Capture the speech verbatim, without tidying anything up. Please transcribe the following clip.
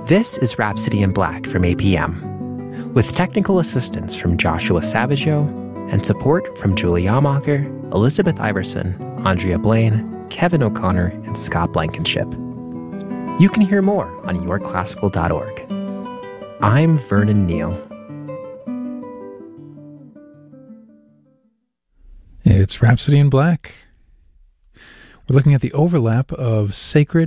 This is Rhapsody in Black from A P M, with technical assistance from Joshua Savageau and support from Julie Yamacher, Elizabeth Iverson, Andrea Blaine, Kevin O'Connor, and Scott Blankenship. You can hear more on your classical dot org. I'm Vernon Neal. It's Rhapsody in Black. We're looking at the overlap of sacred